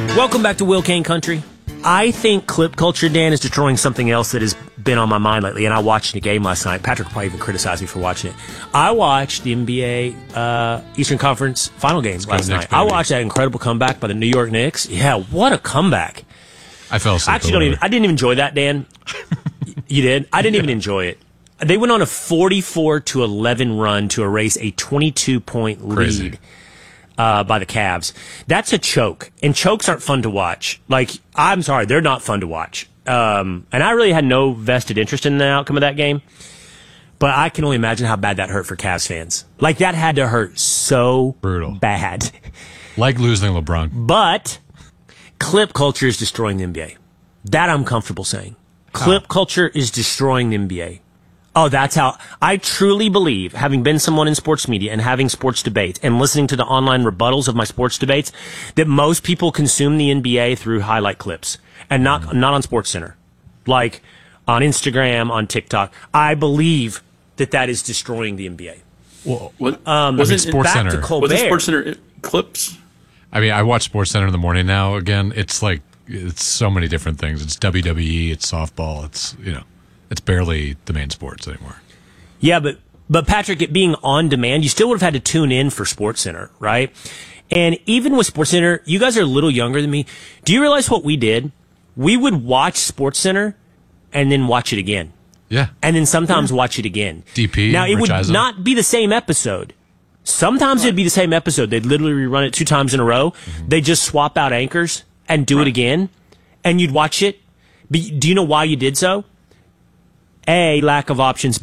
Welcome back to Will Kane Country. I think clip culture, Dan, is destroying something else that has been on my mind lately, and I watched the game last night. Patrick probably even criticized me for watching it. I watched the NBA Eastern Conference final game last night. I watched that incredible comeback by the New York Knicks. Yeah, what a comeback. I fell asleep. I didn't even enjoy that, Dan. You did? I didn't even enjoy it. They went on a 44-11 run to erase a 22-point lead by the Cavs. That's a choke, and chokes aren't fun to watch. Like, I'm sorry, they're not fun to watch. And I really had no vested interest in the outcome of that game, but I can only imagine how bad that hurt for Cavs fans. Like, that had to hurt so brutal, bad. Like losing LeBron. But clip culture is destroying the NBA. That I'm comfortable saying. Clip culture is destroying the NBA. Oh, that's how I truly believe, having been someone in sports media and having sports debates and listening to the online rebuttals of my sports debates, that most people consume the NBA through highlight clips and not on SportsCenter, like on Instagram, on TikTok. I believe that is destroying the NBA. Well, was it SportsCenter? Was it SportsCenter clips? I mean, I watch SportsCenter in the morning now. Again, it's like it's so many different things. It's WWE, it's softball, it's It's barely the main sports anymore. Yeah, but Patrick, it being on demand, you still would have had to tune in for SportsCenter, right? And even with SportsCenter, you guys are a little younger than me. Do you realize what we did? We would watch SportsCenter and then watch it again. Yeah. And then sometimes watch it again. DP. Now, it Rich would Eisen. not be the same episode. Sometimes it'd be the same episode. They'd literally rerun it 2 times in a row. They'd just swap out anchors and do it again. And you'd watch it. But do you know why you did so? A, lack of options.